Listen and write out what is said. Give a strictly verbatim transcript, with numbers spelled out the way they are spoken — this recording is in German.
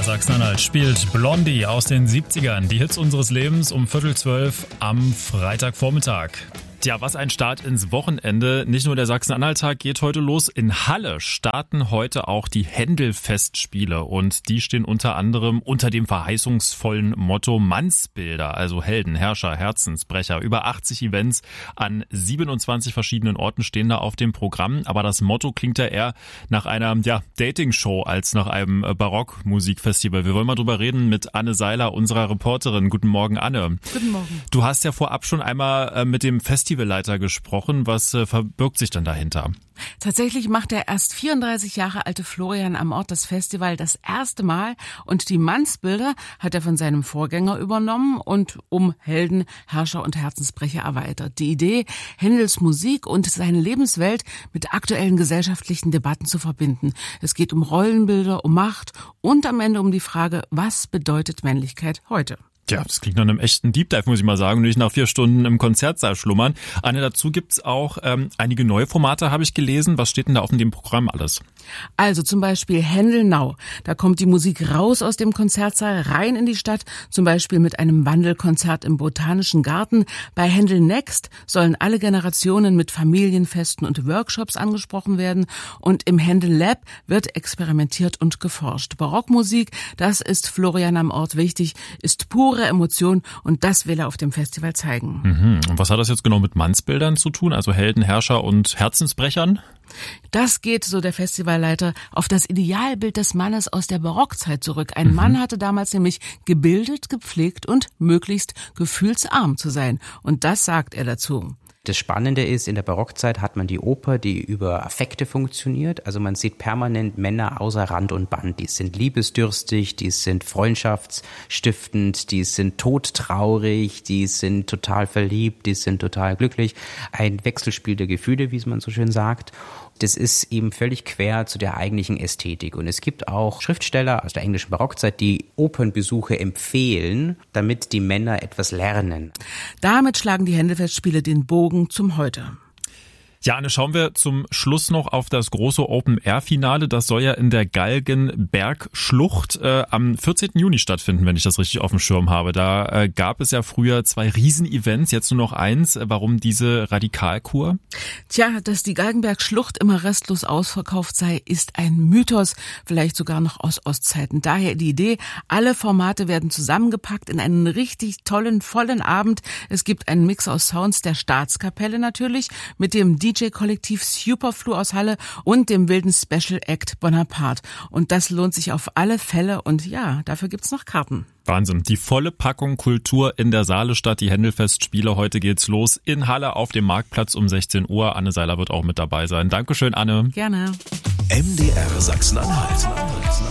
R Sachsen-Anhalt spielt Blondie aus den siebzigern. Die Hits unseres Lebens um Viertel zwölf am Freitagvormittag. Tja, was ein Start ins Wochenende. Nicht nur der Sachsen-Anhalt-Tag geht heute los. In Halle starten heute auch die Händel-Festspiele. Und die stehen unter anderem unter dem verheißungsvollen Motto Mannsbilder, also Helden, Herrscher, Herzensbrecher. Über achtzig Events an siebenundzwanzig verschiedenen Orten stehen da auf dem Programm. Aber das Motto klingt ja eher nach einer ja, Dating-Show als nach einem Barockmusikfestival. Wir wollen mal drüber reden mit Anne Seiler, unserer Reporterin. Guten Morgen, Anne. Guten Morgen. Du hast ja vorab schon einmal mit dem Festival Festivalleiter gesprochen. Was äh, verbirgt sich denn dahinter? Tatsächlich macht der erst vierunddreißig Jahre alte Florian am Ort das Festival das erste Mal und die Mannsbilder hat er von seinem Vorgänger übernommen und um Helden, Herrscher und Herzensbrecher erweitert. Die Idee, Händels Musik und seine Lebenswelt mit aktuellen gesellschaftlichen Debatten zu verbinden. Es geht um Rollenbilder, um Macht und am Ende um die Frage, was bedeutet Männlichkeit heute? Ja, das klingt nach einem echten Deep Dive, muss ich mal sagen, nicht nach vier Stunden im Konzertsaal schlummern. Anne, dazu gibt's auch ähm, einige neue Formate, habe ich gelesen. Was steht denn da auf dem Programm alles? Also zum Beispiel Händel Now. Da kommt die Musik raus aus dem Konzertsaal, rein in die Stadt, zum Beispiel mit einem Wandelkonzert im Botanischen Garten. Bei Händel Next sollen alle Generationen mit Familienfesten und Workshops angesprochen werden. Und im Händel Lab wird experimentiert und geforscht. Barockmusik, das ist Florian am Ort wichtig, ist pure Emotion und das will er auf dem Festival zeigen. Mhm. Und was hat das jetzt genau mit Mannsbildern zu tun, also Helden, Herrscher und Herzensbrechern? Das geht, so der Festivalleiter, auf das Idealbild des Mannes aus der Barockzeit zurück. Ein mhm. Mann hatte damals nämlich gebildet, gepflegt und möglichst gefühlsarm zu sein. Und das sagt er dazu. Das Spannende ist, in der Barockzeit hat man die Oper, die über Affekte funktioniert. Also man sieht permanent Männer außer Rand und Band. Die sind liebesdürstig, die sind freundschaftsstiftend, die sind todtraurig, die sind total verliebt, die sind total glücklich. Ein Wechselspiel der Gefühle, wie man so schön sagt. Das ist eben völlig quer zu der eigentlichen Ästhetik. Und es gibt auch Schriftsteller aus der englischen Barockzeit, die Opernbesuche empfehlen, damit die Männer etwas lernen. Damit schlagen die Händelfestspiele den Bogen zum Heute. Ja, Anne, schauen wir zum Schluss noch auf das große Open-Air-Finale. Das soll ja in der Galgenbergschlucht äh, am vierzehnten Juni stattfinden, wenn ich das richtig auf dem Schirm habe. Da äh, gab es ja früher zwei Riesen-Events, jetzt nur noch eins. Warum diese Radikalkur? Tja, dass die Galgenbergschlucht immer restlos ausverkauft sei, ist ein Mythos, vielleicht sogar noch aus Ostzeiten. Daher die Idee, alle Formate werden zusammengepackt in einen richtig tollen, vollen Abend. Es gibt einen Mix aus Sounds der Staatskapelle natürlich, mit dem D J-Kollektiv Superflu aus Halle und dem wilden Special Act Bonaparte. Und das lohnt sich auf alle Fälle und ja, dafür gibt's noch Karten. Wahnsinn. Die volle Packung Kultur in der Saalestadt, die Händelfestspiele. Heute geht's los in Halle auf dem Marktplatz um sechzehn Uhr. Anne Seiler wird auch mit dabei sein. Dankeschön, Anne. Gerne. M D R Sachsen-Anhalt.